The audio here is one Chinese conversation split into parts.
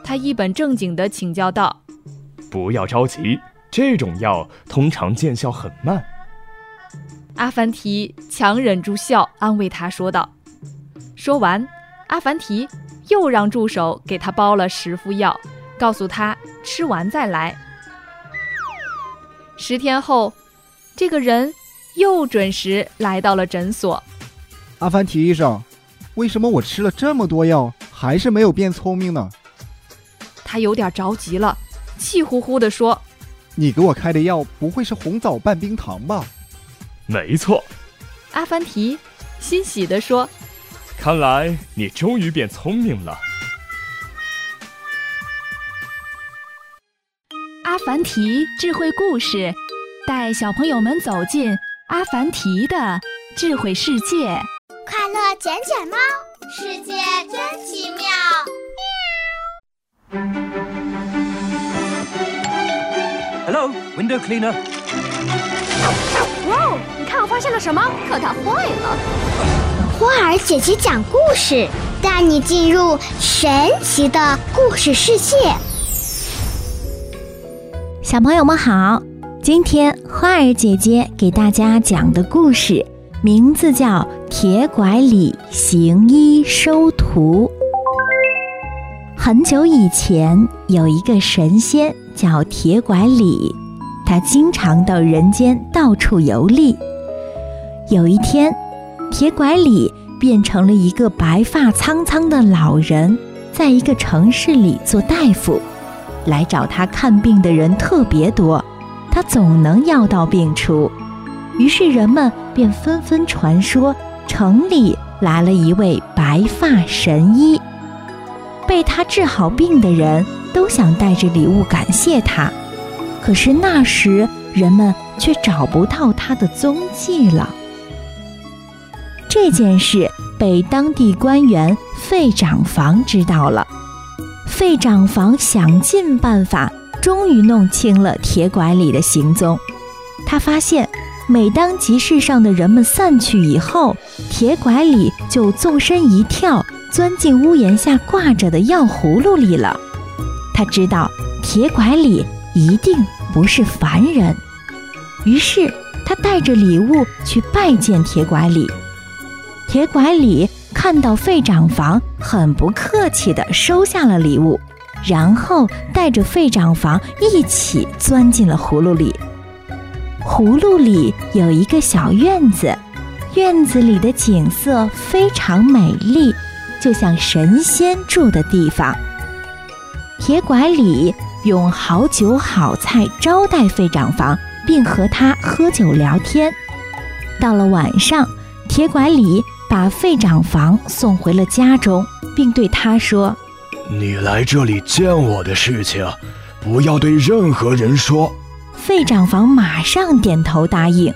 他一本正经地请教道： 不要着急，这种药通常见效很慢。 阿凡提强忍住笑，安慰他说道。说完，阿凡提又让助手给他包了10副药，告诉他吃完再来。10天后，这个人又准时来到了诊所。 阿凡提医生，为什么我吃了这么多药还是没有变聪明呢？ 他有点着急了，气呼呼地说： 你给我开的药不会是红枣拌冰糖吧？ 没错。 阿凡提欣喜地说： 看来你终于变聪明了。 阿凡提智慧故事，带小朋友们走进阿凡提的智慧世界。 快乐捡捡猫，世界真奇妙。 Hello, window cleaner. 哇哦，你看我发现了什么？可它坏了。 花儿姐姐讲故事，带你进入神奇的故事世界。 小朋友们好，今天花儿姐姐给大家讲的故事名字叫《铁拐李行医收徒》。很久以前，有一个神仙叫铁拐李，他经常到人间到处游历。有一天，铁拐李变成了一个白发苍苍的老人，在一个城市里做大夫。来找他看病的人特别多，他总能药到病除。于是人们便纷纷传说，城里来了一位白发神医。被他治好病的人都想带着礼物感谢他，可是那时人们却找不到他的踪迹了。这件事被当地官员费长房知道了。费长房想尽办法，终于弄清了铁拐李的行踪。他发现，每当集市上的人们散去以后，铁拐李就纵身一跳，钻进屋檐下挂着的药葫芦里了。他知道铁拐李一定不是凡人，于是他带着礼物去拜见铁拐李。铁拐李看到费长房，很不客气地收下了礼物，然后带着费长房一起钻进了葫芦里。葫芦里有一个小院子，院子里的景色非常美丽，就像神仙住的地方。铁拐李用好酒好菜招待费长房，并和他喝酒聊天。到了晚上，铁拐李把费长房送回了家中，并对他说： 你来这里见我的事情，不要对任何人说。 费长房马上点头答应。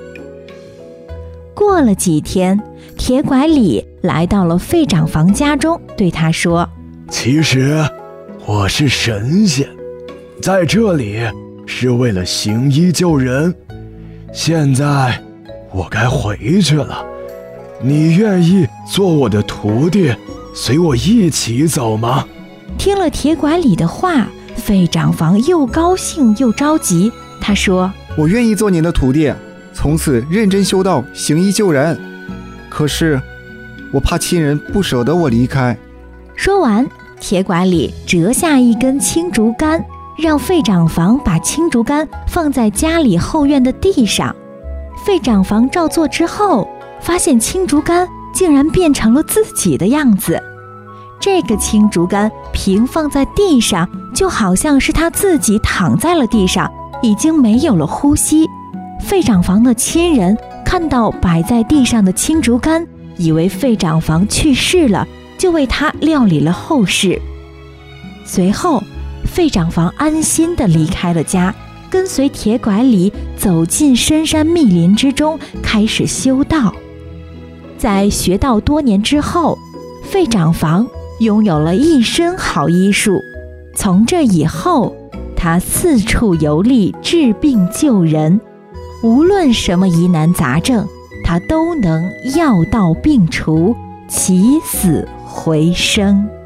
过了几天，铁拐李来到了费长房家中，对他说： 其实我是神仙，在这里是为了行医救人，现在我该回去了。你愿意做我的徒弟，随我一起走吗？ 听了铁拐李的话，费长房又高兴又着急。他说： 我愿意做您的徒弟，从此认真修道，行医救人。可是我怕亲人不舍得我离开。 说完，铁拐李折下一根青竹竿，让费长房把青竹竿放在家里后院的地上。费长房照做之后，发现青竹竿竟然变成了自己的样子。这个青竹竿平放在地上，就好像是他自己躺在了地上，已经没有了呼吸。费长房的亲人看到摆在地上的青竹竿，以为费长房去世了，就为他料理了后事。随后，费长房安心地离开了家，跟随铁拐李走进深山密林之中，开始修道。在学道多年之后，费长房拥有了一身好医术。从这以后，他四处游历，治病救人，无论什么疑难杂症，他都能药到病除，起死回生。